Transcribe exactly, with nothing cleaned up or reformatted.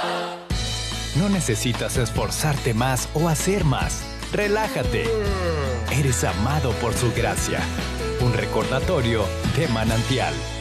No necesitas esforzarte más o hacer más. Relájate. Eres amado por su gracia. Un recordatorio de Manantial.